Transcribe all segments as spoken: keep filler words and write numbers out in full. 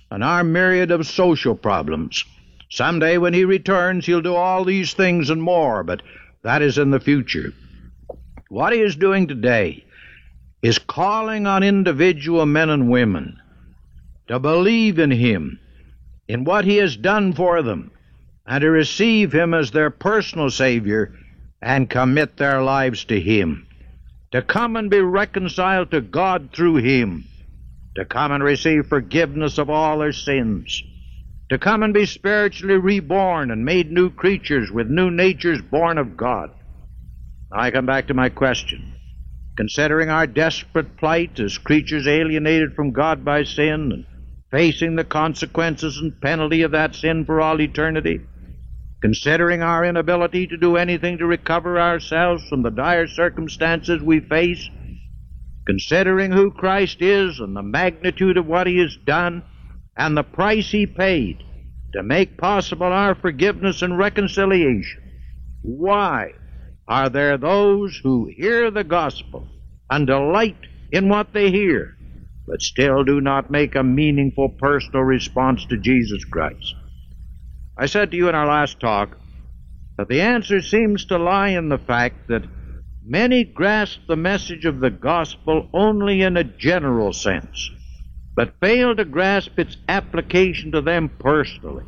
and our myriad of social problems. Someday when he returns, he'll do all these things and more, but that is in the future. What he is doing today is calling on individual men and women to believe in him, in what he has done for them, and to receive him as their personal Savior and commit their lives to him, to come and be reconciled to God through him, to come and receive forgiveness of all their sins, to come and be spiritually reborn and made new creatures with new natures born of God. I come back to my question. Considering our desperate plight as creatures alienated from God by sin and facing the consequences and penalty of that sin for all eternity, considering our inability to do anything to recover ourselves from the dire circumstances we face, considering who Christ is and the magnitude of what he has done and the price he paid to make possible our forgiveness and reconciliation, why are there those who hear the gospel and delight in what they hear, but still do not make a meaningful personal response to Jesus Christ? I said to you in our last talk that the answer seems to lie in the fact that many grasp the message of the gospel only in a general sense, but fail to grasp its application to them personally.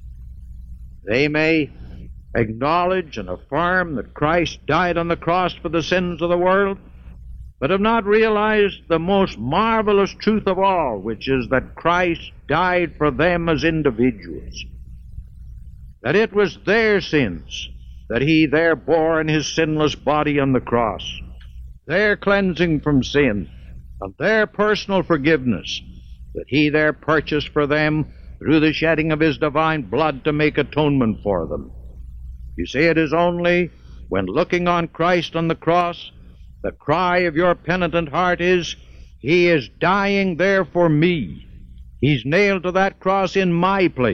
They may acknowledge and affirm that Christ died on the cross for the sins of the world, but have not realized the most marvelous truth of all, which is that Christ died for them as individuals, that it was their sins that he there bore in his sinless body on the cross, their cleansing from sin, and their personal forgiveness that he there purchased for them through the shedding of his divine blood to make atonement for them. You see, it is only when looking on Christ on the cross, the cry of your penitent heart is, he is dying there for me. He's nailed to that cross in my place.